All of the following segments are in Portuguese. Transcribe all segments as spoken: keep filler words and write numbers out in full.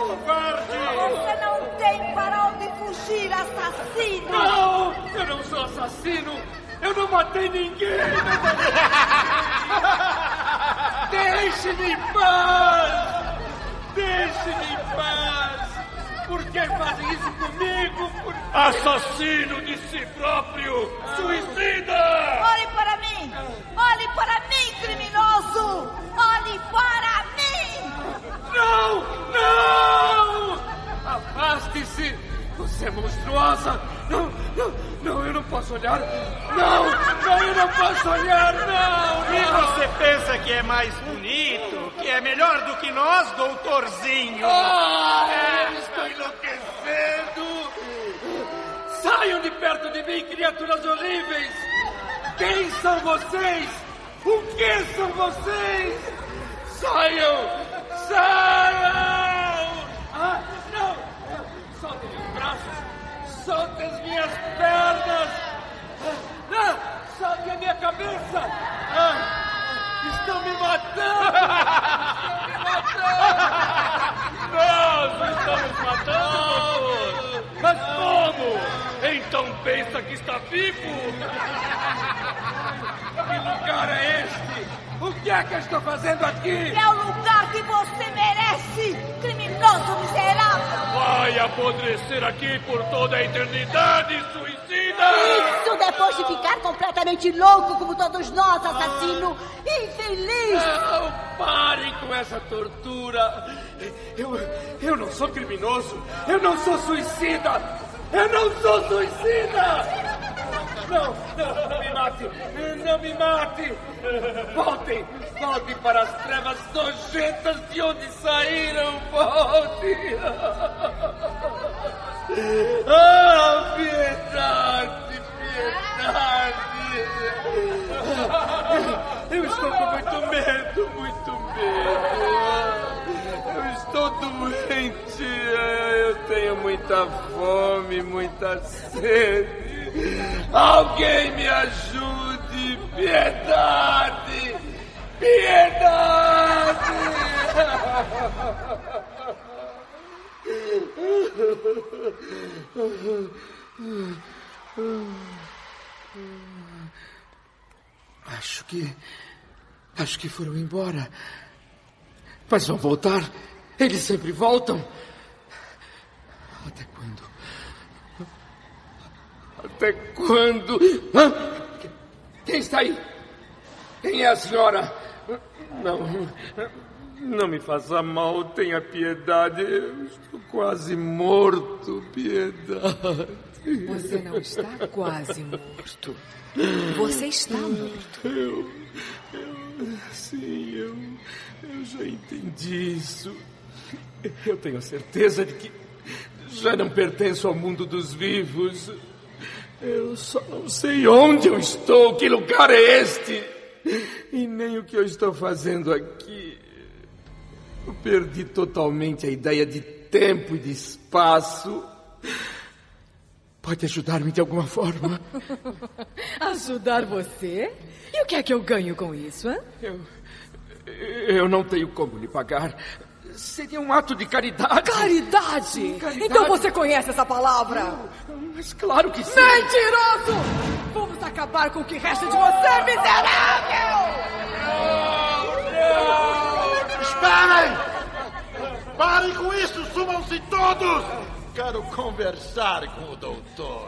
Covarde! Você não tem para onde fugir, assassino! Não! Eu não sou assassino! Eu não matei ninguém! Deixe-me em paz! Deixe-me em paz! Por que fazem isso comigo? Por... Assassino de si próprio! Suicida! Olhe para mim! Olhe para mim, criminoso! Olhe para mim! Não! Não! Afaste-se! Você é monstruosa! Não, não, não, eu não posso olhar! Não, não, eu não posso olhar, não! E você pensa que é mais bonito, que é melhor do que nós, doutorzinho? Ah, eu estou enlouquecendo! Saiam de perto de mim, criaturas horríveis! Quem são vocês? O que são vocês? Saiam! Saiam! Ah, não! Soltem os braços! Soltem as minhas pernas! Ah, soltem a minha cabeça! Ah, estão me matando! Estão me matando! Nós estamos matando, doutor! Mas como? Então pensa que está vivo? Que lugar é este? O que é que eu estou fazendo aqui? É o lugar que você merece, criminoso miserável! Vai apodrecer aqui por toda a eternidade, suicida! Isso depois de ficar completamente louco como todos nós, assassino! Infeliz! Não, parem com essa tortura! Eu, eu não sou criminoso! Eu não sou suicida! Eu não sou suicida! Não, não, não me mate! Não me mate! Voltem! Voltem para as trevas nojentas de onde saíram! Voltem! Ah, piedade! Piedade! Eu estou com muito medo, muito medo! Eu estou doente! Eu tenho muita fome, muita sede! Alguém me ajude! Piedade! Piedade! Acho que... Acho que foram embora. Mas vão voltar. Eles sempre voltam. Até quando? Até quando? Hã? Quem está aí? Quem é a senhora? Não, não me faça mal, tenha piedade. Eu estou quase morto, piedade. Você não está quase morto. Você está morto. Eu, eu, sim, eu, eu já entendi isso. Eu tenho certeza de que já não pertenço ao mundo dos vivos. Eu só não sei onde eu estou, que lugar é este, e nem o que eu estou fazendo aqui. Eu perdi totalmente a ideia de tempo e de espaço. Pode ajudar-me de alguma forma? Ajudar você? E o que é que eu ganho com isso, hein? Eu, eu não tenho como lhe pagar. Seria um ato de caridade. Caridade? Sim, caridade. Então você conhece essa palavra? Não, mas claro que sim. Mentiroso! Vamos acabar com o que resta de você, miserável! Não, não. Esperem! Parem com isso, sumam-se todos! Quero conversar com o doutor.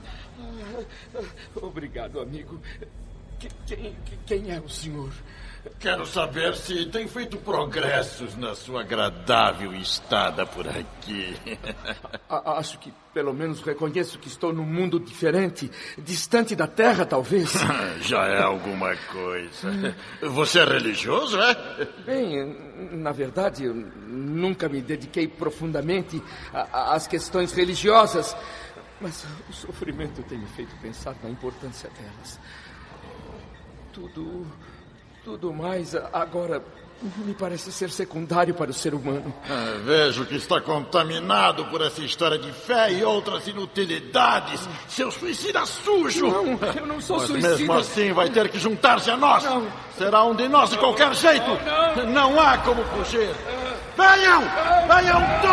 Obrigado, amigo. Quem, quem é o senhor? Quero saber se tem feito progressos na sua agradável estada por aqui. Acho que pelo menos reconheço que estou num mundo diferente, distante da Terra, talvez. Já é alguma coisa. Você é religioso, é? Bem, na verdade, eu nunca me dediquei profundamente às questões religiosas, mas o sofrimento tem me feito pensar na importância delas. Tudo... Tudo mais agora me parece ser secundário para o ser humano. Ah, vejo que está contaminado por essa história de fé e outras inutilidades. Seu suicida sujo! Não, eu não sou Mas suicida. mesmo assim vai ter que juntar-se a nós. Não. Será um de nós de qualquer jeito. Não, não. Não há como fugir. Venham! Venham todos!